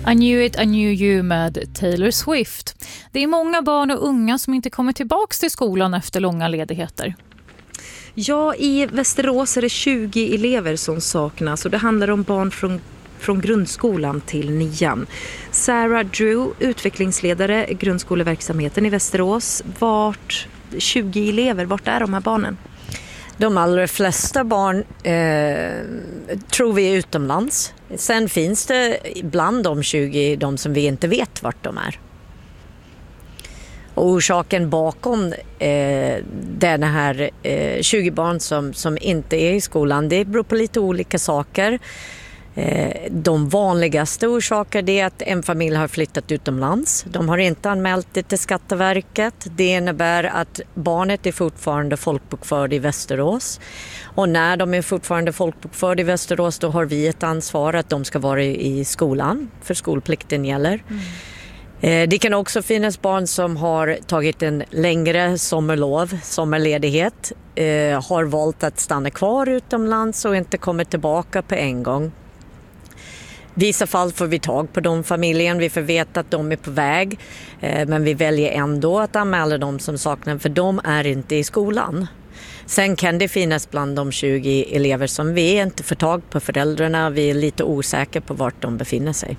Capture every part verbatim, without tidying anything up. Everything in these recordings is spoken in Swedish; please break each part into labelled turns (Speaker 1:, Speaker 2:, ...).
Speaker 1: I knew it, I knew you med Taylor Swift. Det är många barn och unga som inte kommer tillbaka till skolan efter långa ledigheter.
Speaker 2: Ja, i Västerås är det tjugo elever som saknas och det handlar om barn från, från grundskolan till nian. Sarah Drew, utvecklingsledare grundskoleverksamheten i Västerås. Vart tjugo elever, vart är de här barnen?
Speaker 3: De allra flesta barn eh, tror vi är utomlands. Sen finns det bland de tjugo de som vi inte vet vart de är. Och orsaken bakom eh, den här eh, tjugo barn som, som inte är i skolan, det beror på lite olika saker. Eh, de vanligaste orsaker är att en familj har flyttat utomlands. De har inte anmält det till Skatteverket. Det innebär att barnet är fortfarande folkbokförd i Västerås. Och när de är fortfarande folkbokförd i Västerås, då har vi ett ansvar att de ska vara i skolan, för skolplikten gäller. Mm. Det kan också finnas barn som har tagit en längre sommarlov, sommarledighet, eh, har valt att stanna kvar utomlands och inte kommer tillbaka på en gång. I vissa fall får vi tag på de familjen, vi får veta att de är på väg, eh, men vi väljer ändå att anmäla dem som saknar, för de är inte i skolan. Sen kan det finnas bland de tjugo elever som vi inte får tag på föräldrarna, vi är lite osäkra på vart de befinner sig.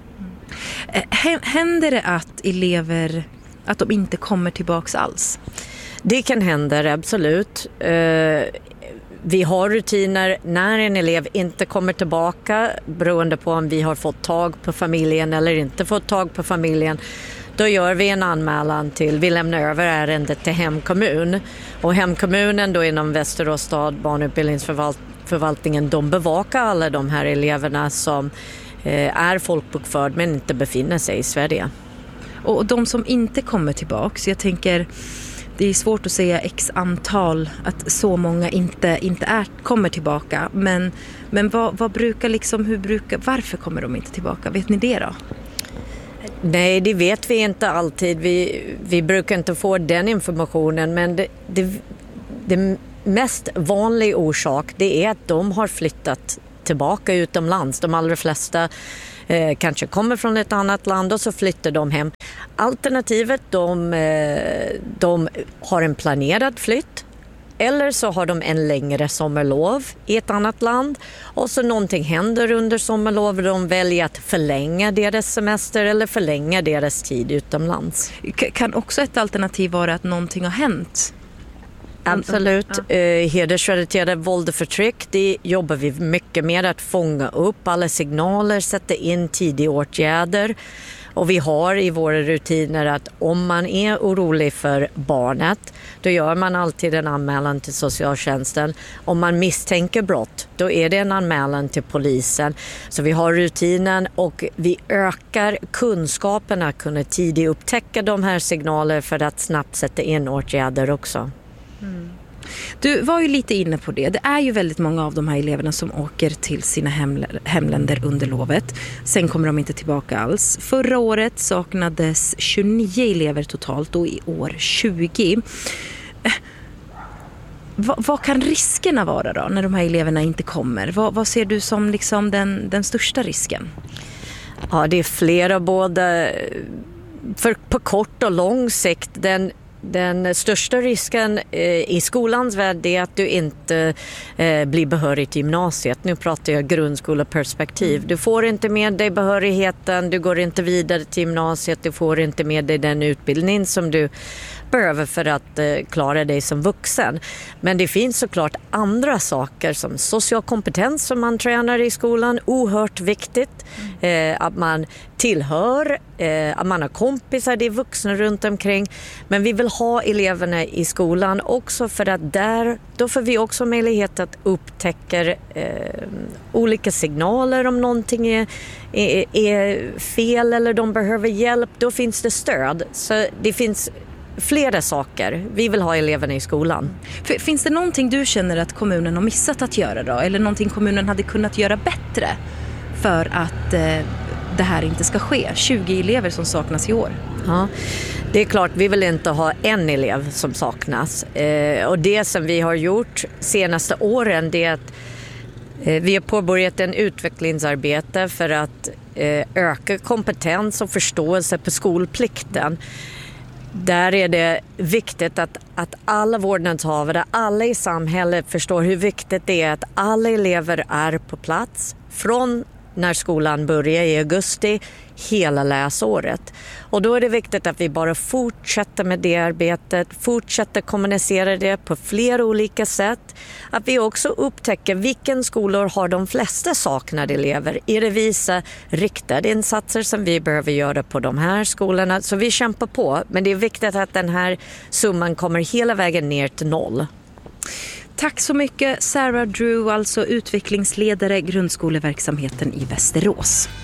Speaker 2: Händer det att elever, att de inte kommer tillbaka alls?
Speaker 3: Det kan hända, absolut. Vi har rutiner när en elev inte kommer tillbaka, beroende på om vi har fått tag på familjen eller inte fått tag på familjen. Då gör vi en anmälan till, vi lämnar över ärendet till hemkommun. Och hemkommunen då inom Västerås stad, barnutbildningsförvaltningen, de bevakar alla de här eleverna som är folkbokförd men inte befinner sig i Sverige.
Speaker 2: Och de som inte kommer tillbaka, så jag tänker, det är svårt att säga x antal, att så många inte, inte är, kommer tillbaka. Men, men vad, vad brukar liksom, hur brukar, varför kommer de inte tillbaka? Vet ni det då?
Speaker 3: Nej, det vet vi inte alltid. Vi, vi brukar inte få den informationen, men det, det, det mest vanliga orsak, det är att de har flyttat tillbaka utomlands. De allra flesta eh, kanske kommer från ett annat land och så flyttar de hem. Alternativet, de, eh, de har en planerad flytt, eller så har de en längre sommarlov i ett annat land och så någonting händer under sommarlov och de väljer att förlänga deras semester eller förlänga deras tid utomlands.
Speaker 2: Kan också ett alternativ vara att någonting har hänt?
Speaker 3: Absolut. Ja. Eh, hedersrelaterade våld och förtryck, det jobbar vi mycket med, att fånga upp alla signaler, sätta in tidiga åtgärder. Och vi har i våra rutiner att om man är orolig för barnet, då gör man alltid en anmälan till socialtjänsten. Om man misstänker brott, då är det en anmälan till polisen. Så vi har rutinen och vi ökar kunskapen att kunna tidigt upptäcka de här signaler för att snabbt sätta in åtgärder också.
Speaker 2: Mm. Du var ju lite inne på det. Det är ju väldigt många av de här eleverna som åker till sina heml- hemländer under lovet. Sen kommer de inte tillbaka alls. Förra året saknades tjugonio elever totalt och i år tjugo. Eh, vad, vad kan riskerna vara då när de här eleverna inte kommer? Vad, vad ser du som liksom den, den största risken?
Speaker 3: Ja, det är flera, både för på kort och lång sikt. Den Den största risken eh, i skolans värld är att du inte eh, blir behörig till gymnasiet. Nu pratar jag grundskoleperspektiv. Du får inte med dig behörigheten, du går inte vidare till gymnasiet, du får inte med dig den utbildning som du behöver för att eh, klara dig som vuxen. Men det finns såklart andra saker som social kompetens som man tränar i skolan, oerhört viktigt. Eh, att man tillhör, eh, att man har kompisar, det är vuxna runt omkring. Men vi vill ha eleverna i skolan också för att där, då får vi också möjlighet att upptäcka eh, olika signaler om någonting är, är, är fel eller de behöver hjälp. Då finns det stöd. Så det finns flera saker. Vi vill ha eleverna i skolan.
Speaker 2: Finns det någonting du känner att kommunen har missat att göra då? Eller någonting kommunen hade kunnat göra bättre för att eh, det här inte ska ske? tjugo elever som saknas i år.
Speaker 3: Ja, det är klart, vi vill inte ha en elev som saknas. Eh, och det som vi har gjort senaste åren, det är att Vi har påbörjat en utvecklingsarbete för att öka kompetens och förståelse på skolplikten. Där är det viktigt att, att alla vårdnadshavare, alla i samhället förstår hur viktigt det är att alla elever är på plats från när skolan börjar i augusti hela läsåret. Och då är det viktigt att vi bara fortsätter med det arbetet, fortsätter kommunicera det på flera olika sätt. Att vi också upptäcker vilken skolor har de flesta saknade elever. Är det vissa riktade insatser som vi behöver göra på de här skolorna? Så vi kämpar på, men det är viktigt att den här summan kommer hela vägen ner till noll.
Speaker 2: Tack så mycket Sarah Drew, alltså utvecklingsledare grundskoleverksamheten i Västerås.